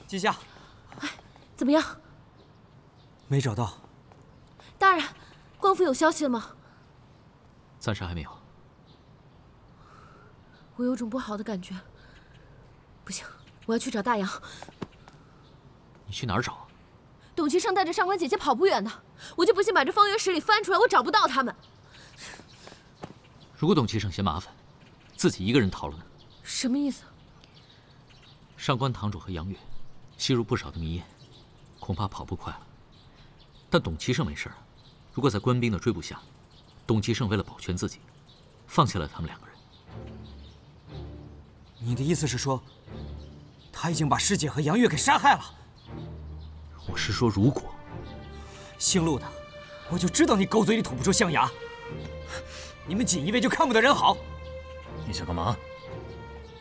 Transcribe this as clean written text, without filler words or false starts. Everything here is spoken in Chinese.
姬夏， 怎么样？ 没找到。 大人，官府有消息了吗？ 暂时还没有。 我有种不好的感觉。不行，我要去找大洋。 你去哪儿找啊？ 董其胜带着上官姐姐跑不远呢，我就不信把这方圆10里翻出来，我找不到他们。 如果董其胜嫌麻烦，自己一个人逃了呢？ 什么意思？ 上官堂主和杨月吸入不少的迷烟，恐怕跑不快了。但董其胜没事，如果在官兵的追捕下，董其胜为了保全自己，放下了他们2个人。 你的意思是说，他已经把师姐和杨月给杀害了？ 我是说，如果姓陆的，我就知道你狗嘴里吐不出象牙。你们锦衣卫就看不得人好？ 你想干嘛？